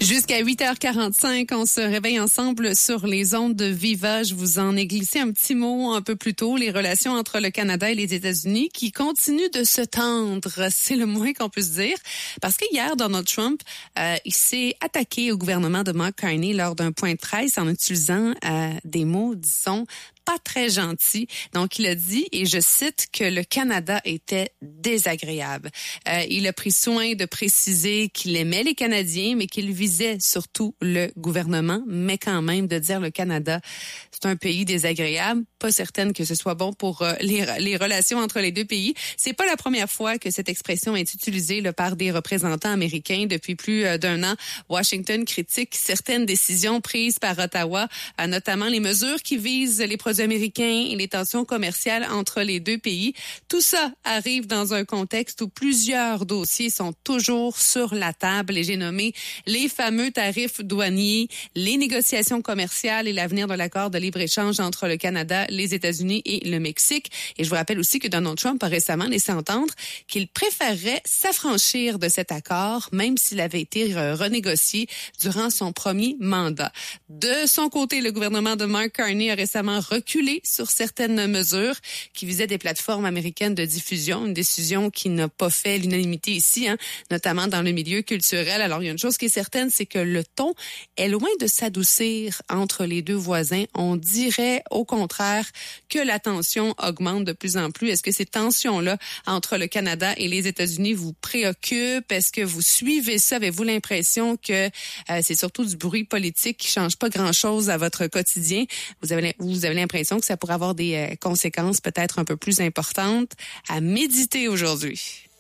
Jusqu'à 8h45, on se réveille ensemble sur les ondes de Viva. Je vous en ai glissé un petit mot un peu plus tôt. Les relations entre le Canada et les États-Unis qui continuent de se tendre, c'est le moins qu'on puisse dire. Parce que hier, Donald Trump, il s'est attaqué au gouvernement de Mark Carney lors d'un point de presse en utilisant des mots, disons, pas très gentil. Donc, il a dit, et je cite, que le Canada était désagréable. Il a pris soin de préciser qu'il aimait les Canadiens, mais qu'il visait surtout le gouvernement, mais quand même de dire le Canada, c'est un pays désagréable. Pas certaine que ce soit bon pour les relations entre les deux pays. C'est pas la première fois que cette expression est utilisée là, par des représentants américains. Depuis plus d'un an, Washington critique certaines décisions prises par Ottawa, notamment les mesures qui visent les produits américains et les tensions commerciales entre les deux pays. Tout ça arrive dans un contexte où plusieurs dossiers sont toujours sur la table et j'ai nommé les fameux tarifs douaniers, les négociations commerciales et l'avenir de l'accord de libre-échange entre le Canada, les États-Unis et le Mexique. Et je vous rappelle aussi que Donald Trump a récemment laissé entendre qu'il préférerait s'affranchir de cet accord, même s'il avait été renégocié durant son premier mandat. De son côté, le gouvernement de Mark Carney a récemment reculé sur certaines mesures qui visaient des plateformes américaines de diffusion, une décision qui n'a pas fait l'unanimité ici, notamment dans le milieu culturel. Alors, il y a une chose qui est certaine, c'est que le ton est loin de s'adoucir entre les deux voisins. On dirait au contraire que la tension augmente de plus en plus. Est-ce que ces tensions-là entre le Canada et les États-Unis vous préoccupent? Est-ce que vous suivez ça? Avez-vous l'impression que c'est surtout du bruit politique qui change pas grand-chose à votre quotidien? Vous avez l'impression que ça pourrait avoir des conséquences peut-être un peu plus importantes à méditer aujourd'hui.